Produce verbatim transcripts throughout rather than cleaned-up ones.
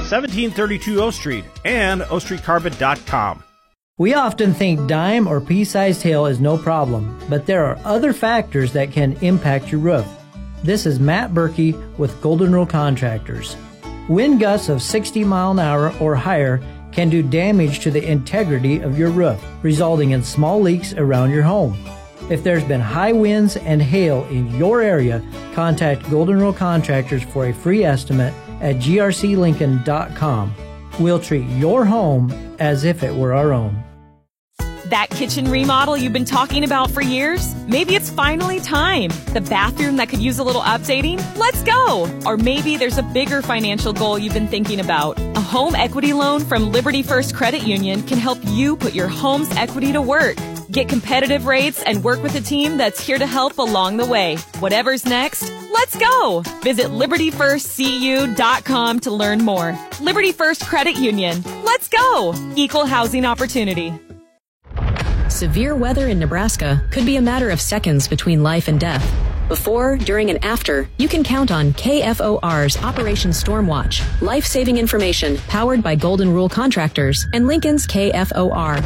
seventeen thirty-two O Street, and O Street Carpet dot com. We often think dime or pea-sized hail is no problem, but there are other factors that can impact your roof. This is Matt Berkey with Golden Rule Contractors. Wind gusts of sixty mile an hour or higher can do damage to the integrity of your roof, resulting in small leaks around your home. If there's been high winds and hail in your area, contact Golden Rule Contractors for a free estimate at G R C Lincoln dot com. We'll treat your home as if it were our own. That kitchen remodel you've been talking about for years? Maybe it's finally time. The bathroom that could use a little updating? Let's go! Or maybe there's a bigger financial goal you've been thinking about. A home equity loan from Liberty First Credit Union can help you put your home's equity to work. Get competitive rates and work with a team that's here to help along the way. Whatever's next, let's go! Visit Liberty First C U dot com to learn more. Liberty First Credit Union. Let's go! Equal housing opportunity. Severe weather in Nebraska could be a matter of seconds between life and death. Before, during, and after, you can count on K F O R's Operation Stormwatch, life-saving information powered by Golden Rule Contractors and Lincoln's K F O R.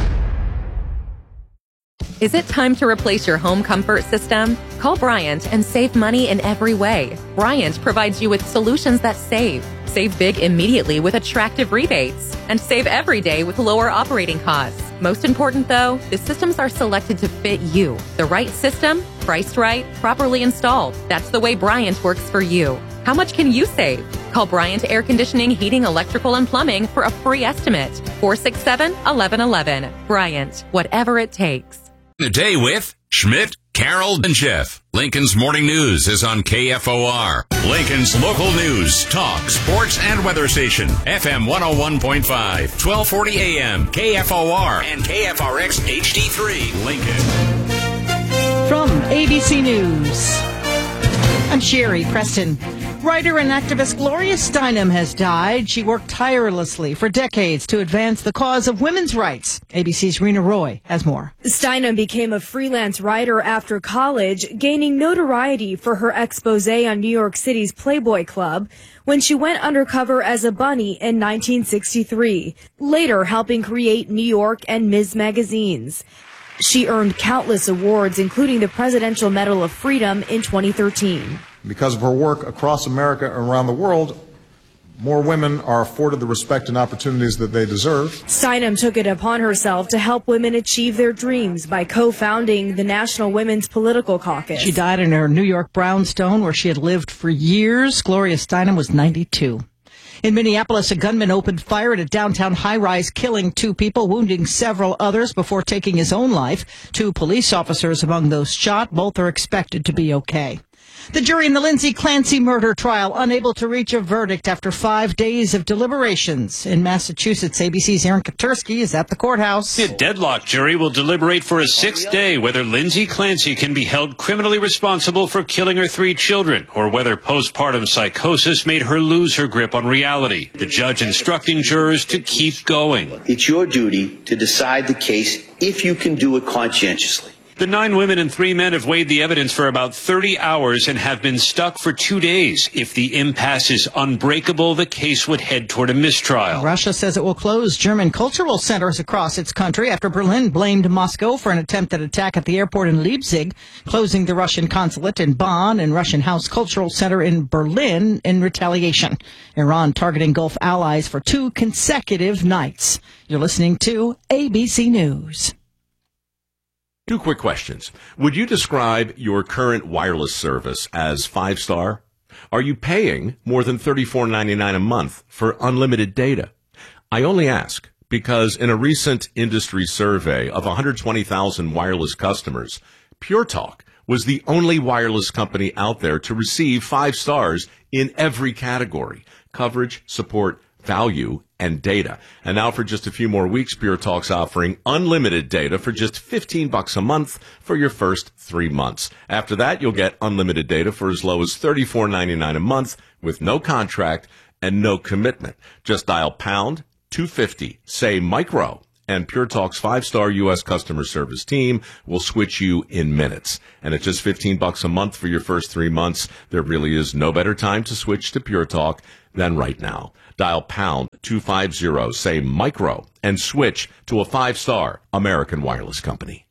Is it time to replace your home comfort system? Call Bryant and save money in every way. Bryant provides you with solutions that save. Save big immediately with attractive rebates. And save every day with lower operating costs. Most important though, the systems are selected to fit you. The right system, priced right, properly installed. That's the way Bryant works for you. How much can you save? Call Bryant Air Conditioning, Heating, Electrical, and Plumbing for a free estimate. four six seven, one one one one. Bryant, whatever it takes. Today with Schmidt, Carroll, and Jeff. Lincoln's Morning News is on K F O R. Lincoln's local news, talk, sports, and weather station. F M one oh one point five, twelve forty A M, K F O R, and K F R X H D three, Lincoln. From A B C News, I'm Sherry Preston. Writer and activist Gloria Steinem has died. She worked tirelessly for decades to advance the cause of women's rights. A B C's Rena Roy has more. Steinem became a freelance writer after college, gaining notoriety for her expose on New York City's Playboy Club when she went undercover as a bunny in nineteen sixty-three, later helping create New York and Miz magazines. She earned countless awards, including the Presidential Medal of Freedom in twenty thirteen. Because of her work across America and around the world, more women are afforded the respect and opportunities that they deserve. Steinem took it upon herself to help women achieve their dreams by co-founding the National Women's Political Caucus. She died in her New York brownstone where she had lived for years. Gloria Steinem was ninety-two. In Minneapolis, a gunman opened fire at a downtown high-rise, killing two people, wounding several others before taking his own life. Two police officers among those shot. Both are expected to be okay. The jury in the Lindsay Clancy murder trial unable to reach a verdict after five days of deliberations. In Massachusetts, A B C's Aaron Katursky is at the courthouse. The deadlock jury will deliberate for a sixth day whether Lindsay Clancy can be held criminally responsible for killing her three children, or whether postpartum psychosis made her lose her grip on reality. The judge instructing jurors to keep going. It's your duty to decide the case if you can do it conscientiously. The nine women and three men have weighed the evidence for about thirty hours and have been stuck for two days. If the impasse is unbreakable, the case would head toward a mistrial. Russia says it will close German cultural centers across its country after Berlin blamed Moscow for an attempted attack at the airport in Leipzig, closing the Russian consulate in Bonn and Russian House Cultural Center in Berlin in retaliation. Iran targeting Gulf allies for two consecutive nights. You're listening to A B C News. Two quick questions. Would you describe your current wireless service as five-star? Are you paying more than thirty-four ninety-nine a month for unlimited data? I only ask because in a recent industry survey of one hundred twenty thousand wireless customers, Pure Talk was the only wireless company out there to receive five stars in every category: coverage, support, value, and data. And now for just a few more weeks, Pure Talk's offering unlimited data for just fifteen bucks a month for your first three months. After that, you'll get unlimited data for as low as thirty-four ninety-nine a month with no contract and no commitment. Just dial pound two fifty, say micro, and Pure Talk's five-star U S customer service team will switch you in minutes. And at just fifteen bucks a month for your first three months, there really is no better time to switch to Pure Talk than right now. Dial pound two five zero. Say micro and switch to a five-star American Wireless company.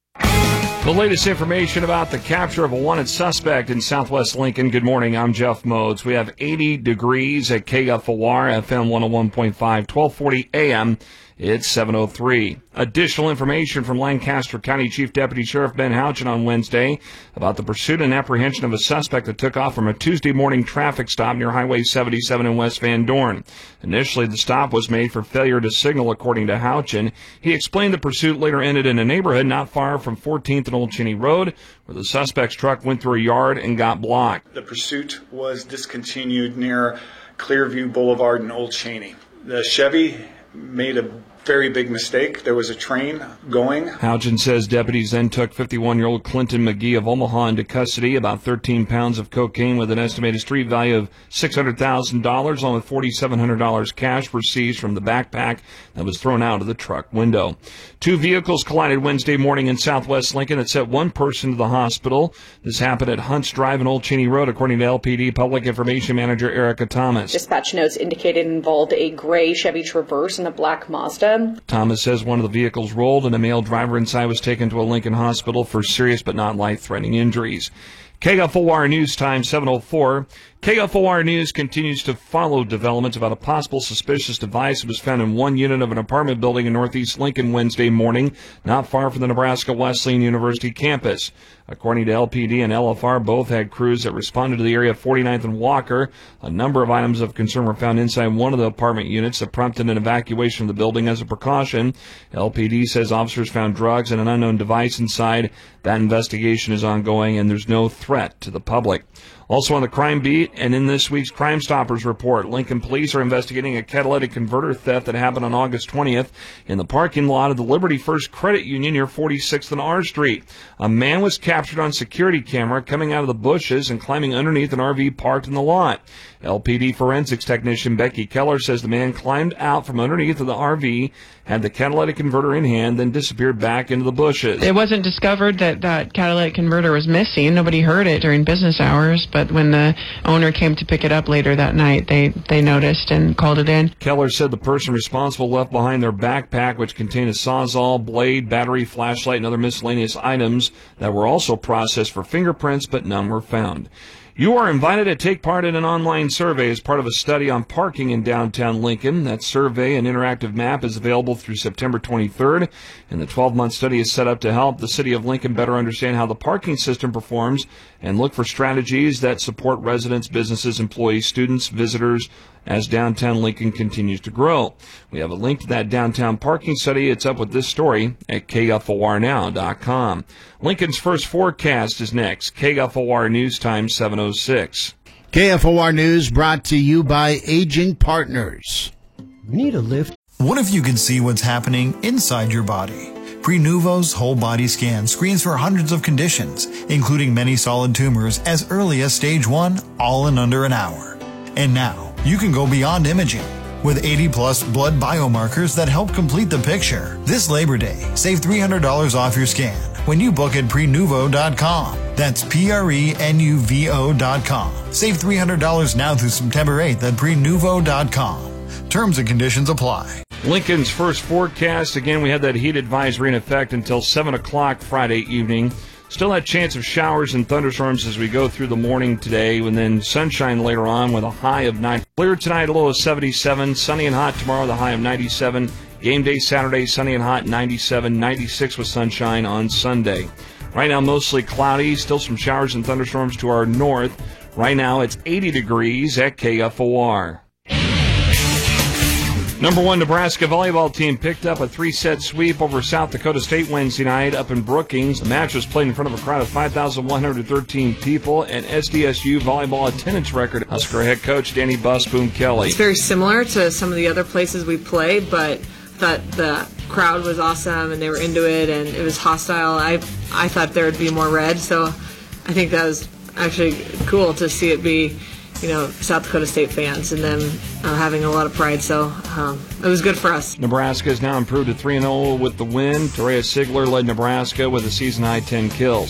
The latest information about the capture of a wanted suspect in Southwest Lincoln. Good morning, I'm Jeff Modes. We have eighty degrees at K F O R, F M one oh one point five, twelve forty A M. It's seven oh three. Additional information from Lancaster County Chief Deputy Sheriff Ben Houchin on Wednesday about the pursuit and apprehension of a suspect that took off from a Tuesday morning traffic stop near Highway seventy-seven in West Van Dorn. Initially, the stop was made for failure to signal, according to Houchin. He explained the pursuit later ended in a neighborhood not far from fourteenth and Old Cheney Road, where the suspect's truck went through a yard and got blocked. The pursuit was discontinued near Clearview Boulevard in Old Cheney. The Chevy made a very big mistake. There was a train going. Houchin says deputies then took fifty-one-year-old Clinton McGee of Omaha into custody. About thirteen pounds of cocaine with an estimated street value of six hundred thousand dollars, along with four thousand seven hundred dollars cash were seized from the backpack that was thrown out of the truck window. Two vehicles collided Wednesday morning in Southwest Lincoln that sent one person to the hospital. This happened at Hunts Drive and Old Cheney Road, according to L P D Public Information Manager Erica Thomas. Dispatch notes indicated involved a gray Chevy Traverse and a black Mazda. Thomas says one of the vehicles rolled and a male driver inside was taken to a Lincoln hospital for serious but not life-threatening injuries. K F O R News Time, seven oh four. K F O R News continues to follow developments about a possible suspicious device that was found in one unit of an apartment building in Northeast Lincoln Wednesday morning, not far from the Nebraska Wesleyan University campus. According to L P D and L F R, both had crews that responded to the area of forty-ninth and Walker. A number of items of concern were found inside one of the apartment units that prompted an evacuation of the building as a precaution. L P D says officers found drugs and an unknown device inside. That investigation is ongoing, and there's no threat to the public. Also on the crime beat, and in this week's Crime Stoppers report, Lincoln police are investigating a catalytic converter theft that happened on August twentieth in the parking lot of the Liberty First Credit Union near forty-sixth and R Street. A man was captured on security camera coming out of the bushes and climbing underneath an R V parked in the lot. L P D forensics technician Becky Keller says the man climbed out from underneath of the R V, had the catalytic converter in hand, then disappeared back into the bushes. It wasn't discovered that that catalytic converter was missing. Nobody heard it during business hours, but when the owner came to pick it up later that night, they, they noticed and called it in. Keller said the person responsible left behind their backpack, which contained a sawzall, blade, battery, flashlight, and other miscellaneous items that were also processed for fingerprints, but none were found. You are invited to take part in an online survey as part of a study on parking in downtown Lincoln. That survey and interactive map is available through September twenty-third, and the twelve-month study is set up to help the city of Lincoln better understand how the parking system performs and look for strategies that support residents, businesses, employees, students, visitors, as downtown Lincoln continues to grow. We have a link to that downtown parking study. It's up with this story at K F O R now dot com. Lincoln's first forecast is next. K F O R News Time, seven oh six. K F O R News brought to you by Aging Partners. Need a lift? What if you could see what's happening inside your body? Prenuvo's whole body scan screens for hundreds of conditions, including many solid tumors as early as stage one, all in under an hour. And now, you can go beyond imaging with eighty plus blood biomarkers that help complete the picture. This Labor Day, save three hundred dollars off your scan when you book at prenuvo dot com. That's P R E N U V O dot com. Save three hundred dollars now through September eighth at prenuvo dot com. Terms and conditions apply. Lincoln's first forecast. Again, we had that heat advisory in effect until seven o'clock Friday evening. Still had chance of showers and thunderstorms as we go through the morning today, and then sunshine later on with a high of nine. Clear tonight, a low of seventy-seven. Sunny and hot tomorrow, the high of ninety-seven. Game day Saturday, sunny and hot, ninety-seven. ninety-six with sunshine on Sunday. Right now, mostly cloudy. Still some showers and thunderstorms to our north. Right now, it's eighty degrees at K F O R. Number one Nebraska volleyball team picked up a three-set sweep over South Dakota State Wednesday night up in Brookings. The match was played in front of a crowd of five thousand one hundred thirteen people, and S D S U volleyball attendance record. Husker head coach Danny Busboom Kelly. It's very similar to some of the other places we play, but thought the crowd was awesome and they were into it and it was hostile. I I thought there would be more red, so I think that was actually cool to see it be, you know, South Dakota State fans and them uh, having a lot of pride. So um, it was good for us. Nebraska has now improved to three and oh with the win. Torea Sigler led Nebraska with a season-high ten kills.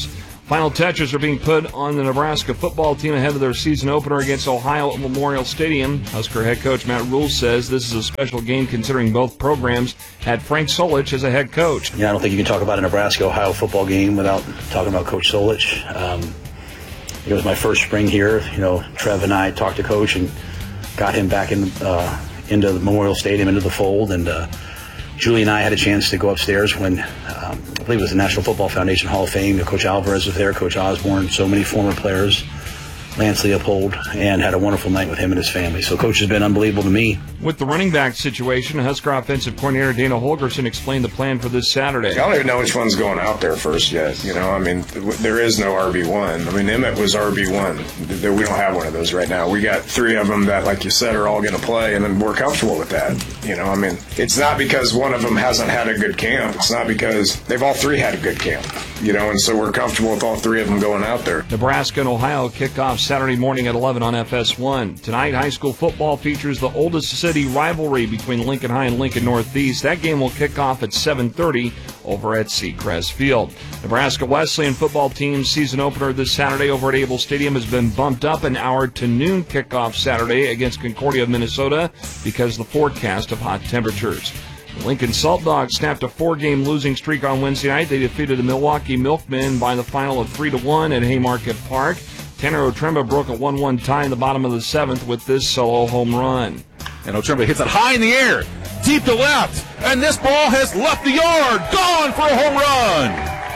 Final touches are being put on the Nebraska football team ahead of their season opener against Ohio at Memorial Stadium. Husker head coach Matt Rule says this is a special game considering both programs had Frank Solich as a head coach. Yeah, I don't think you can talk about a Nebraska-Ohio football game without talking about Coach Solich. Um, it was my first spring here. You know, Trev and I talked to Coach and got him back in, uh, into the Memorial Stadium, into the fold, and uh, Julie and I had a chance to go upstairs when um, I believe it was the National Football Foundation Hall of Fame. Coach Alvarez was there, Coach Osborne, so many former players, Lance Leopold, and had a wonderful night with him and his family. So Coach has been unbelievable to me. With the running back situation, Husker offensive coordinator Dana Holgerson explained the plan for this Saturday. I don't even know which one's going out there first yet. You know, I mean, there is no R B one. I mean, Emmett was R B one. We don't have one of those right now. We got three of them that, like you said, are all going to play, and then we're comfortable with that. You know, I mean, it's not because one of them hasn't had a good camp. It's not because they've all three had a good camp. You know, and so we're comfortable with all three of them going out there. Nebraska and Ohio kick off Saturday morning at eleven on F S one. Tonight, high school football features the oldest city rivalry between Lincoln High and Lincoln Northeast. That game will kick off at seven thirty over at Seacrest Field. Nebraska Wesleyan football team's season opener this Saturday over at Able Stadium has been bumped up an hour to noon kickoff Saturday against Concordia of Minnesota because of the forecast of hot temperatures. The Lincoln Salt Dogs snapped a four-game losing streak on Wednesday night. They defeated the Milwaukee Milkmen by the final of three to one at Haymarket Park. Tanner Otremba broke a one one tie in the bottom of the seventh with this solo home run. And Otremba hits it high in the air, deep to left, and this ball has left the yard, gone for a home run.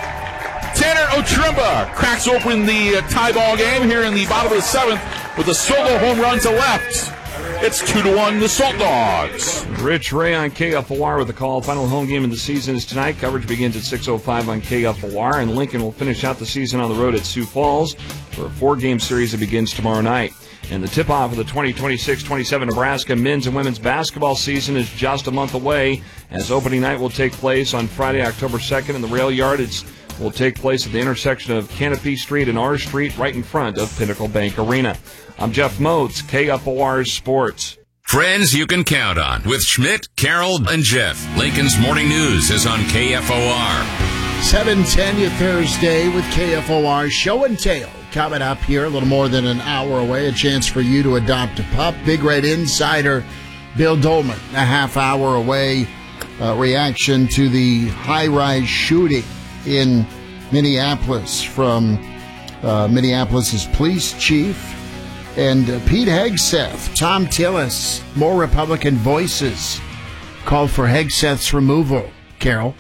Tanner Otremba cracks open the uh, tie ball game here in the bottom of the seventh with a solo home run to left. It's two to one, the Salt Dogs. Rich Ray on K F O R with the call. Final home game of the season is tonight. Coverage begins at six oh five on K F O R, and Lincoln will finish out the season on the road at Sioux Falls for a four-game series that begins tomorrow night. And the tip-off of the twenty twenty-six twenty-seven Nebraska men's and women's basketball season is just a month away, as opening night will take place on Friday, October second in the Rail Yard. It will take place at the intersection of Canopy Street and R Street, right in front of Pinnacle Bank Arena. I'm Jeff Moats, K F O R Sports. Friends you can count on with Schmidt, Carroll, and Jeff. Lincoln's Morning News is on K F O R. seven ten, your Thursday with K F O R Show and Tell. Coming up here, a little more than an hour away, a chance for you to adopt a pup. Big Red Insider Bill Dolman, a half hour away. Uh, reaction to the high-rise shooting in Minneapolis from uh, Minneapolis' police chief. And uh, Pete Hegseth, Tom Tillis, more Republican voices call for Hegseth's removal. Carol?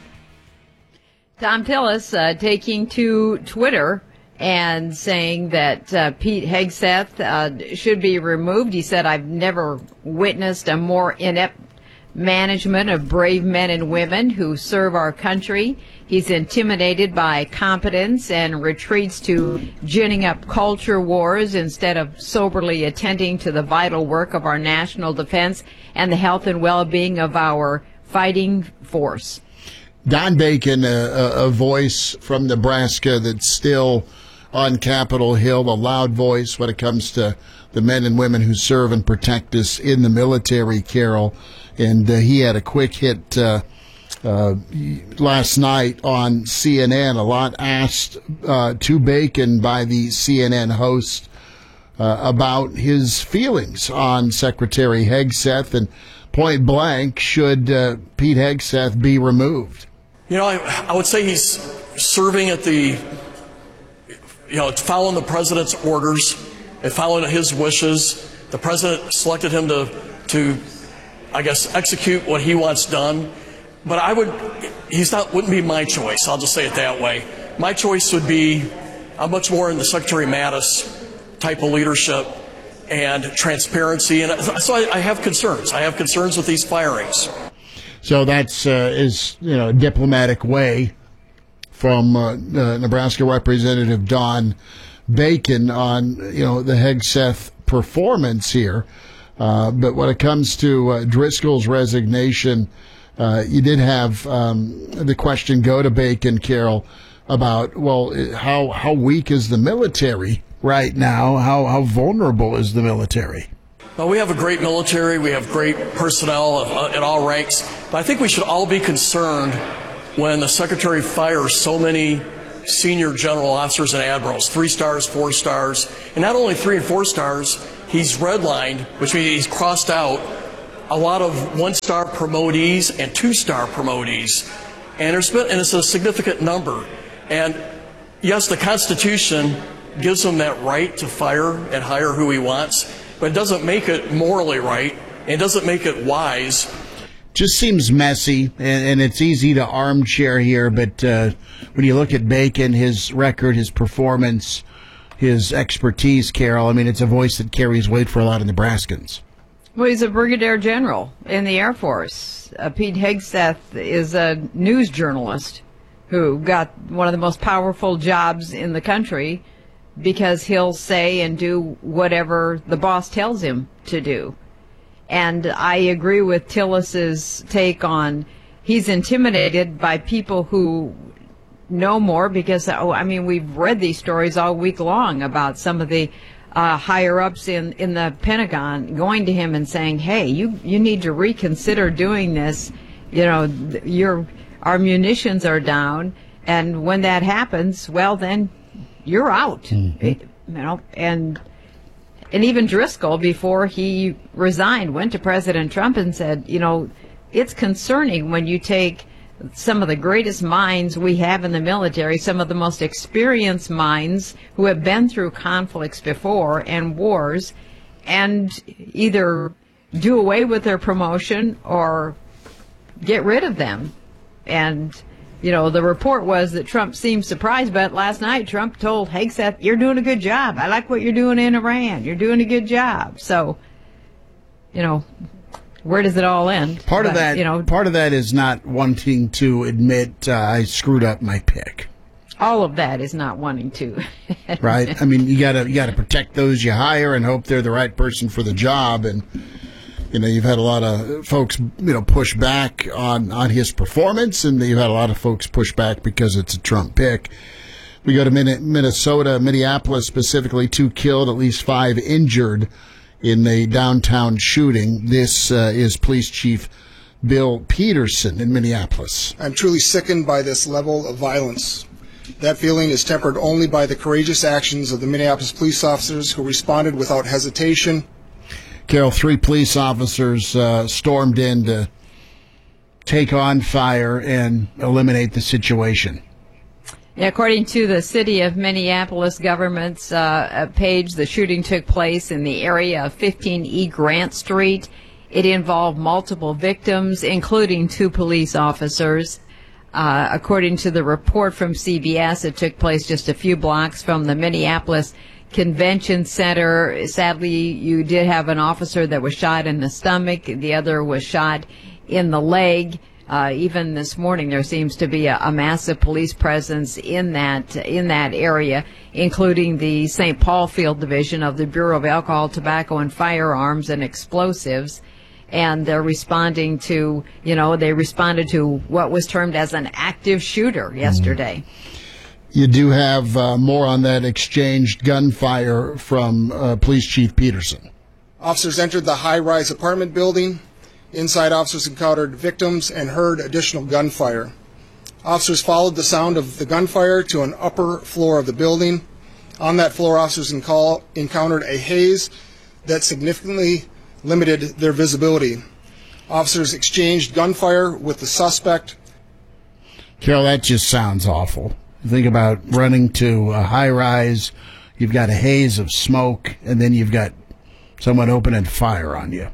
Tom Tillis uh, taking to Twitter and saying that uh, Pete Hegseth uh, should be removed. He said, I've never witnessed a more inept management of brave men and women who serve our country. He's intimidated by competence and retreats to ginning up culture wars instead of soberly attending to the vital work of our national defense and the health and well-being of our fighting force. Don Bacon, a, a voice from Nebraska that's still on Capitol Hill, a loud voice when it comes to the men and women who serve and protect us in the military, Carol. And uh, he had a quick hit uh, uh, last night on C N N. A lot asked uh, to Bacon by the C N N host uh, about his feelings on Secretary Hegseth, and point blank, should uh, Pete Hegseth be removed? You know, I, I would say he's serving at the, you know, following the president's orders and following his wishes. The president selected him to, to, I guess, execute what he wants done. But I would, he's not, wouldn't be my choice. I'll just say it that way. My choice would be, I'm much more in the Secretary Mattis type of leadership and transparency. And so I, I have concerns. I have concerns with these firings. So that's uh, is you know a diplomatic way from uh, uh, Nebraska Representative Don Bacon on you know the Hegseth performance here. Uh, but when it comes to uh, Driscoll's resignation, uh, you did have um, the question go to Bacon, Carol, about well how how weak is the military right now? How how vulnerable is the military? Well, we have a great military. We have great personnel at all ranks. But I think we should all be concerned when the Secretary fires so many senior general officers and admirals, three stars, four stars, and not only three and four stars, he's redlined, which means he's crossed out a lot of one-star promotees and two-star promotees. And, there's been, and it's a significant number. And yes, the Constitution gives him that right to fire and hire who he wants, but it doesn't make it morally right, and it doesn't make it wise. Just seems messy, and, and it's easy to armchair here, but uh, when you look at Bacon, his record, his performance, his expertise, Carol, I mean, it's a voice that carries weight for a lot of Nebraskans. Well, he's a brigadier general in the Air Force. Uh, Pete Hegseth is a news journalist who got one of the most powerful jobs in the country because he'll say and do whatever the boss tells him to do. And I agree with Tillis's take on he's intimidated by people who know more because, oh, I mean, we've read these stories all week long about some of the uh, higher-ups in, in the Pentagon going to him and saying, hey, you, you need to reconsider doing this. You know, your, our munitions are down. And when that happens, well, then you're out. Mm-hmm. It, you know, and... And even Driscoll, before he resigned, went to President Trump and said, you know, it's concerning when you take some of the greatest minds we have in the military, some of the most experienced minds who have been through conflicts before and wars, and either do away with their promotion or get rid of them. And you know, the report was that Trump seemed surprised, but last night Trump told Hegseth, you're doing a good job. I like what you're doing in Iran. You're doing a good job. So, you know, where does it all end? Part but, of that, you know, part of that is not wanting to admit uh, I screwed up my pick. All of that is not wanting to. Right? I mean, you gotta you gotta protect those you hire and hope they're the right person for the job. And you know, you've had a lot of folks, you know, push back on, on his performance, and you've had a lot of folks push back because it's a Trump pick. We go to Minnesota, Minneapolis specifically, two killed, at least five injured in the downtown shooting. This uh, is Police Chief Bill Peterson in Minneapolis. I'm truly sickened by this level of violence. That feeling is tempered only by the courageous actions of the Minneapolis police officers who responded without hesitation. Carol, three police officers uh, stormed in to take on fire and eliminate the situation. Yeah, according to the city of Minneapolis government's uh, page, the shooting took place in the area of fifteen E Grant Street. It involved multiple victims, including two police officers. Uh, according to the report from C B S, it took place just a few blocks from the Minneapolis Convention Center. Sadly, you did have an officer that was shot in the stomach. The other was shot in the leg. Uh, even this morning, there seems to be a, a massive police presence in that in that area, including the Saint Paul Field Division of the Bureau of Alcohol, Tobacco, and Firearms and Explosives. And they're responding to, you know, they responded to what was termed as an active shooter yesterday. Mm. You do have uh, more on that exchanged gunfire from uh, Police Chief Peterson. Officers entered the high-rise apartment building. Inside, officers encountered victims and heard additional gunfire. Officers followed the sound of the gunfire to an upper floor of the building. On that floor, officers encountered a haze that significantly limited their visibility. Officers exchanged gunfire with the suspect. Carol, that just sounds awful. Think about running to a high-rise, you've got a haze of smoke, and then you've got someone opening fire on you.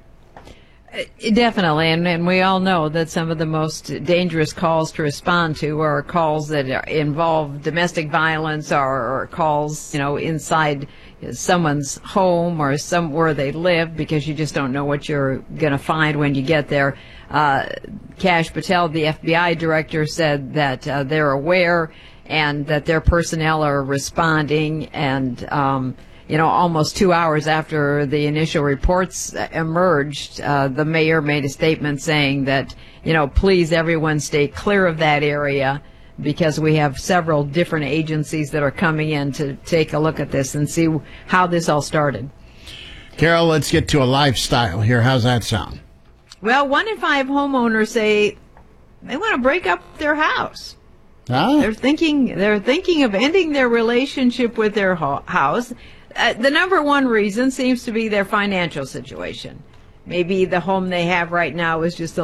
Definitely, and, and we all know that some of the most dangerous calls to respond to are calls that are, involve domestic violence or, or calls, you know, inside someone's home or somewhere they live, because you just don't know what you're going to find when you get there. Uh, Kash Patel, the F B I director, said that uh, they're aware and that their personnel are responding, and um, you know, almost two hours after the initial reports emerged, uh, the mayor made a statement saying that, you know, please everyone stay clear of that area, because we have several different agencies that are coming in to take a look at this and see how this all started. Carol, let's get to a lifestyle here. How's that sound? Well, one in five homeowners say they want to break up their house. Ah. They're thinking they're thinking of ending their relationship with their ho- house. Uh, the number one reason seems to be their financial situation. Maybe the home they have right now is just a